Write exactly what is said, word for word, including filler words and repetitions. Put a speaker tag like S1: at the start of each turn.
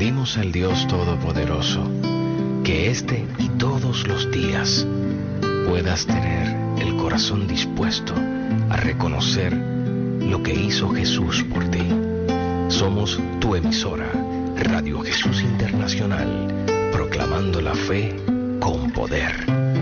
S1: Pedimos al Dios Todopoderoso que este y todos los días puedas tener el corazón dispuesto a reconocer lo que hizo Jesús por ti. Somos tu emisora, Radio Jesús Internacional, proclamando la fe con poder.